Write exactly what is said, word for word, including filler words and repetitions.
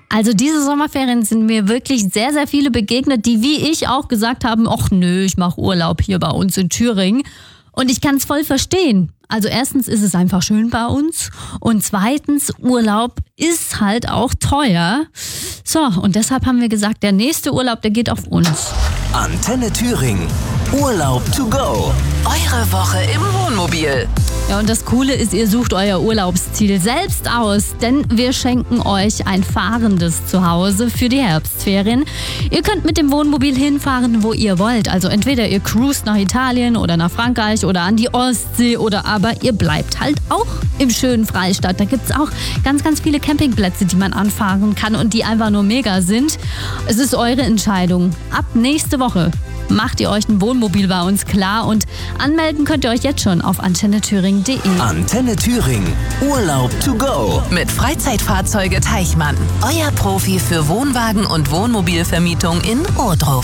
Also diese Sommerferien sind mir wirklich sehr, sehr viele begegnet, die wie ich auch gesagt haben, ach nö, ich mache Urlaub hier bei uns in Thüringen. Und ich kann es voll verstehen. Also erstens ist es einfach schön bei uns und zweitens, Urlaub ist halt auch teuer. So, und deshalb haben wir gesagt, der nächste Urlaub, der geht auf uns. Antenne Thüringen. Urlaub to go. Eure Woche im Wohnmobil. Ja, und das Coole ist, ihr sucht euer Urlaubsziel selbst aus, denn wir schenken euch ein fahrendes Zuhause für die Herbstferien. Ihr könnt mit dem Wohnmobil hinfahren, wo ihr wollt. Also entweder ihr cruist nach Italien oder nach Frankreich oder an die Ostsee oder aber ihr bleibt halt auch im schönen Freistaat. Da gibt's auch ganz, ganz viele Campingplätze, die man anfahren kann und die einfach nur mega sind. Es ist eure Entscheidung. Ab nächste Woche macht ihr euch ein Wohnmobil bei uns klar und anmelden könnt ihr euch jetzt schon auf antenne thüringen punkt de. Antenne Thüringen. Urlaub to go. Mit Freizeitfahrzeuge Teichmann. Euer Profi für Wohnwagen und Wohnmobilvermietung in Ohrdruf.